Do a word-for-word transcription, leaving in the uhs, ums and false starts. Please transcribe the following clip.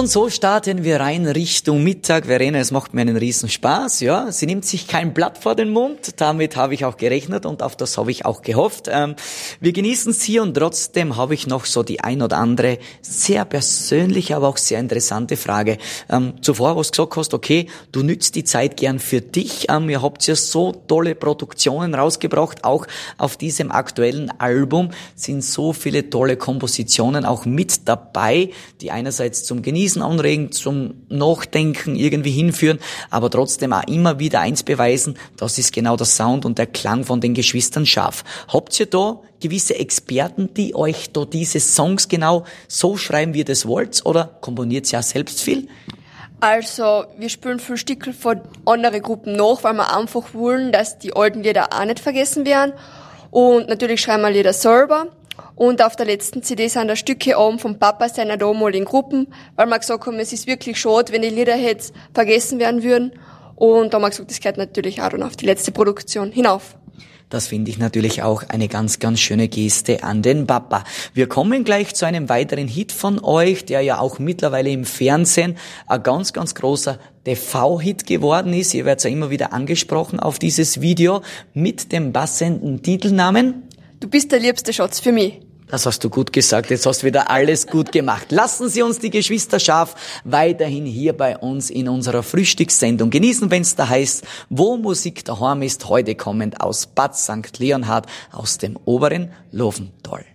Und so starten wir rein Richtung Mittag. Verena, es macht mir einen riesen Spaß. Ja, sie nimmt sich kein Blatt vor den Mund. Damit habe ich auch gerechnet und auf das habe ich auch gehofft. Ähm, wir genießen es hier und trotzdem habe ich noch so die ein oder andere sehr persönliche, aber auch sehr interessante Frage. Ähm, zuvor, wo du gesagt hast, okay, du nützt die Zeit gern für dich. Ähm, ihr habt ja so tolle Produktionen rausgebracht. Auch auf diesem aktuellen Album sind so viele tolle Kompositionen auch mit dabei, die einerseits zum Genießen anregen, zum Nachdenken irgendwie hinführen, aber trotzdem auch immer wieder eins beweisen, das ist genau der Sound und der Klang von den Geschwistern Schaff. Habt ihr da gewisse Experten, die euch da diese Songs genau so schreiben, wie ihr das wollt, oder komponiert ihr auch selbst viel? Also, wir spielen viel Stücke von anderen Gruppen nach, weil wir einfach wollen, dass die alten Lieder auch nicht vergessen werden. Und natürlich schreiben wir Lieder selber. Und auf der letzten C D sind da Stücke oben vom Papa seiner damaligen Gruppen, weil wir gesagt haben, es ist wirklich schade, wenn die Lieder jetzt vergessen werden würden. Und da haben wir gesagt, das gehört natürlich auch dann auf die letzte Produktion hinauf. Das finde ich natürlich auch eine ganz, ganz schöne Geste an den Papa. Wir kommen gleich zu einem weiteren Hit von euch, der ja auch mittlerweile im Fernsehen ein ganz, ganz großer T V-Hit geworden ist. Ihr werdet ja immer wieder angesprochen auf dieses Video mit dem passenden Titelnamen. Du bist der liebste Schatz für mich. Das hast du gut gesagt, jetzt hast du wieder alles gut gemacht. Lassen Sie uns die Geschwister Schaff weiterhin hier bei uns in unserer Frühstückssendung genießen, wenn es da heißt, wo Musik daheim ist, heute kommend aus Bad Sankt Leonhard, aus dem oberen Lovental.